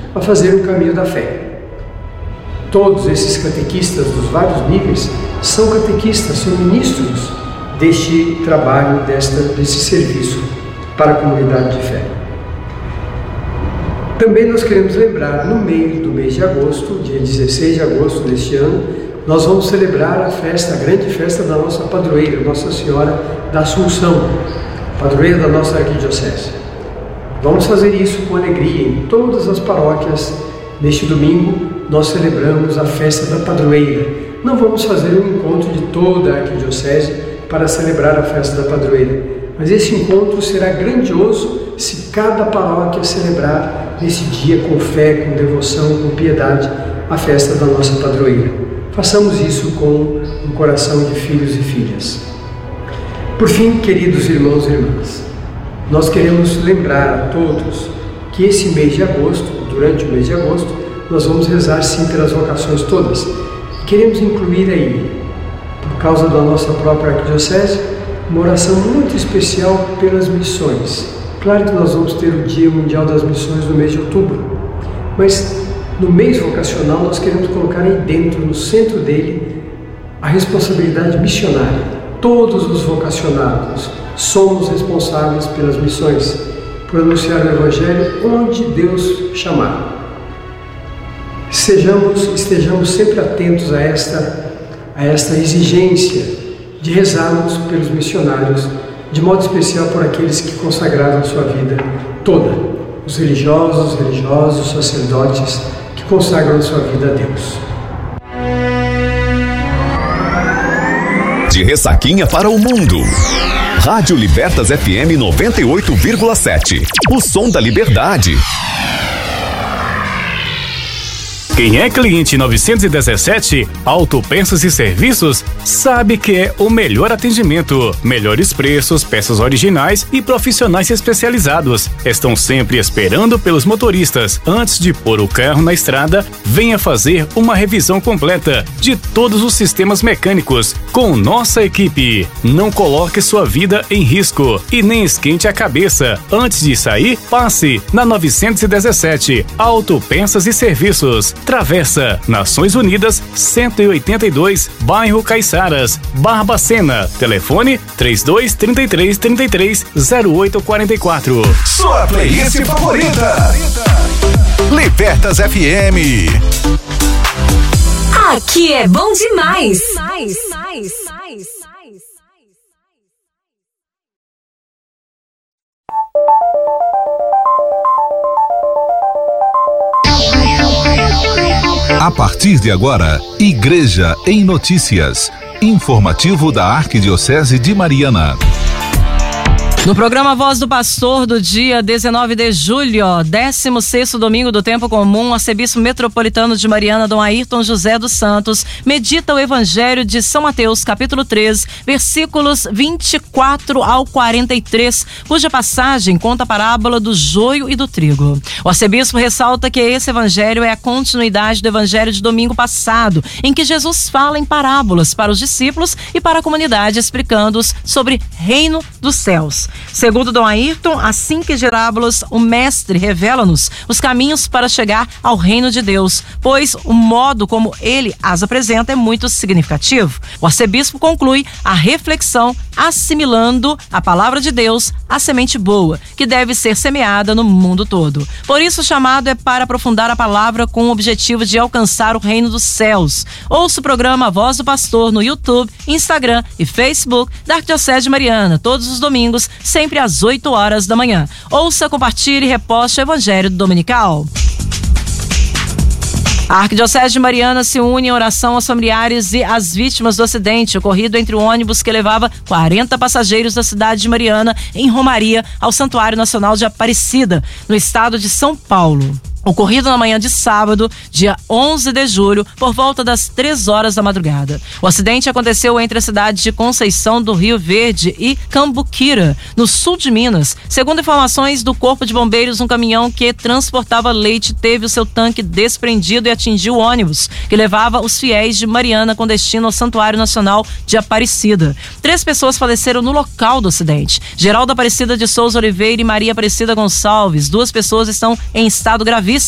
a fazer o caminho da fé. Todos esses catequistas dos vários níveis são catequistas, são ministros deste trabalho, desse serviço para a comunidade de fé. Também nós queremos lembrar, no meio do mês de agosto, dia 16 de agosto deste ano, nós vamos celebrar a grande festa da nossa padroeira, Nossa Senhora da Assunção, padroeira da nossa arquidiocese. Vamos fazer isso com alegria em todas as paróquias. Neste domingo nós celebramos a festa da padroeira. Não vamos fazer um encontro de toda a arquidiocese para celebrar a festa da padroeira, mas esse encontro será grandioso se cada paróquia celebrar nesse dia com fé, com devoção, com piedade a festa da nossa padroeira. Façamos isso com um coração de filhos e filhas. Por fim, queridos irmãos e irmãs, nós queremos lembrar a todos que esse mês de agosto, durante o mês de agosto, nós vamos rezar sim pelas vocações todas. Queremos incluir aí, por causa da nossa própria arquidiocese, uma oração muito especial pelas missões. Claro que nós vamos ter o Dia Mundial das Missões no mês de outubro, mas no mês vocacional nós queremos colocar aí dentro, no centro dele, a responsabilidade missionária. Todos os vocacionados somos responsáveis pelas missões, por anunciar o Evangelho onde Deus chamar. Estejamos sempre atentos a esta exigência de rezarmos pelos missionários, de modo especial por aqueles que consagraram a sua vida toda, os religiosos, os sacerdotes que consagram a sua vida a Deus. De Ressaquinha para o mundo. Rádio Libertas FM 98,7. O som da liberdade. Quem é cliente 917, Autopeças e Serviços, sabe que é o melhor atendimento, melhores preços, peças originais e profissionais especializados. Estão sempre esperando pelos motoristas. Antes de pôr o carro na estrada, venha fazer uma revisão completa de todos os sistemas mecânicos com nossa equipe. Não coloque sua vida em risco e nem esquente a cabeça. Antes de sair, passe na 917, Autopeças e Serviços. Travessa Nações Unidas 182, bairro Caiçaras, Barbacena. Telefone 3233330844. Sua playlist favorita. Libertas FM. Aqui é bom demais. A partir de agora, Igreja em Notícias. Informativo da Arquidiocese de Mariana. No programa Voz do Pastor do dia 19 de julho, 16º domingo do tempo comum, o arcebispo metropolitano de Mariana, Dom Ayrton José dos Santos, medita o Evangelho de São Mateus, capítulo 13, versículos 24 ao 43, cuja passagem conta a parábola do joio e do trigo. O arcebispo ressalta que esse evangelho é a continuidade do evangelho de domingo passado, em que Jesus fala em parábolas para os discípulos e para a comunidade, explicando-os sobre reino dos céus. Segundo Dom Ayrton, assim que parábolas, o mestre revela-nos os caminhos para chegar ao reino de Deus, pois o modo como ele as apresenta é muito significativo. O arcebispo conclui a reflexão assimilando a palavra de Deus à semente boa, que deve ser semeada no mundo todo. Por isso o chamado é para aprofundar a palavra com o objetivo de alcançar o reino dos céus. Ouça o programa Voz do Pastor no YouTube, Instagram e Facebook da Arquidiocese de Mariana, todos os domingos, sempre às 8 horas da manhã. Ouça, compartilhe e reposte o Evangelho Dominical. A Arquidiocese de Mariana se une em oração aos familiares e às vítimas do acidente ocorrido entre o ônibus que levava 40 passageiros da cidade de Mariana em Romaria ao Santuário Nacional de Aparecida, no estado de São Paulo. Ocorrido na manhã de sábado, dia 11 de julho, por volta das 3 horas da madrugada. O acidente aconteceu entre a cidade de Conceição do Rio Verde e Cambuquira, no sul de Minas. Segundo informações do Corpo de Bombeiros, um caminhão que transportava leite teve o seu tanque desprendido e atingiu o ônibus, que levava os fiéis de Mariana com destino ao Santuário Nacional de Aparecida. 3 pessoas faleceram no local do acidente: Geraldo Aparecida de Souza Oliveira e Maria Aparecida Gonçalves. 2 pessoas estão em estado gravíssimo